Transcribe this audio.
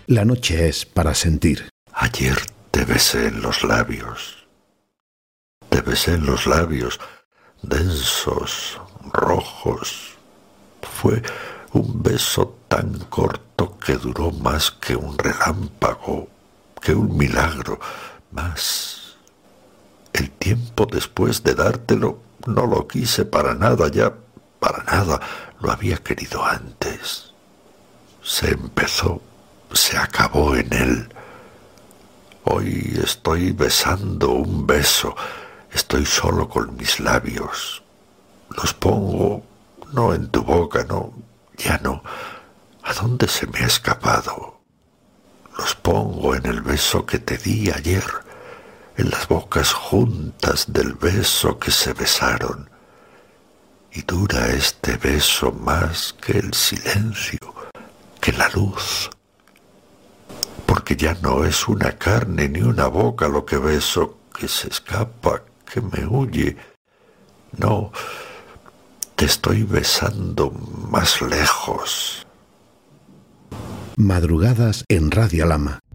La noche es para sentir. Ayer te besé en los labios. Te besé en los labios, densos, rojos. Fue un beso tan corto que duró más que un relámpago, que un milagro, más. El tiempo después de dártelo no lo quise para nada, ya para nada lo había querido antes. Se empezó, se acabó en él. Hoy estoy besando un beso, estoy solo con mis labios. Los pongo, no en tu boca, no, ya no. ¿A dónde se me ha escapado? Los pongo en el beso que te di ayer, en las bocas juntas del beso que se besaron. Y dura este beso más que el silencio, que la luz. Porque ya no es una carne ni una boca lo que beso, que se escapa, que me huye. No, te estoy besando más lejos. Madrugadas en Radio Alhama.